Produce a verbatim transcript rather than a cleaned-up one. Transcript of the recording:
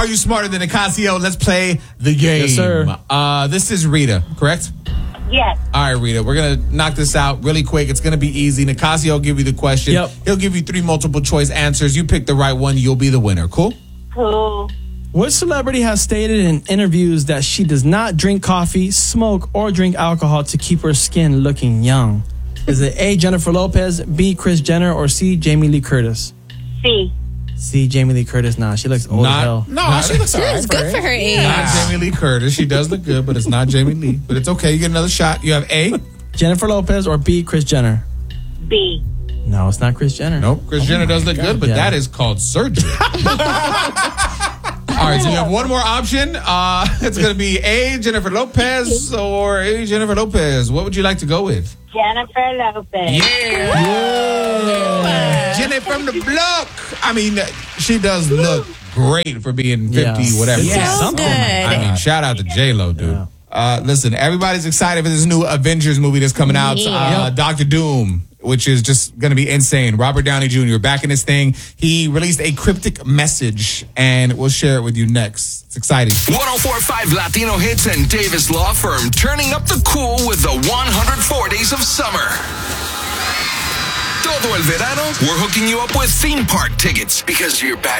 Are You Smarter Than Nicasio? Let's play the game. Yes, sir. Uh, this is Rita, correct? Yes. All right, Rita, we're going to knock this out really quick. It's going to be easy. Nicasio will give you the question. Yep. He'll give you three multiple choice answers. You pick the right one, you'll be the winner. Cool? Cool. Which celebrity has stated in interviews that she does not drink coffee, smoke, or drink alcohol to keep her skin looking young? Is it A, Jennifer Lopez, B, Kris Jenner, or C, Jamie Lee Curtis? C. C, Jamie Lee Curtis. Nah, she looks old Not- as hell. No, she looks all right. It's good for her age. Not Jamie Lee Curtis. She does look good, but it's not Jamie Lee. But it's okay. You get another shot. You have A. Jennifer Lopez or B, Kris Jenner? B. No, it's not Kris Jenner. Nope. Kris Jenner does look good, but Yeah. that is called surgery. All right, so you have one more option. Uh, it's going to be A, Jennifer Lopez, or A, Jennifer Lopez. What would you like to go with? Jennifer Lopez. Yeah. Jenny from the block. I mean, she does look great for being fifty, Yeah. whatever. Yeah. So good. I mean, shout out to J-Lo, dude. Yeah. Uh, listen, everybody's excited for this new Avengers movie that's coming out. Yeah. Uh, Doctor Doom, which is just going to be insane. Robert Downey Junior back in this thing. He released a cryptic message, and we'll share it with you next. It's exciting. one oh four point five Latino Hits and Davis Law Firm turning up the cool with the one hundred four days of summer. Todo el verano, we're hooking you up with theme park tickets because you're back.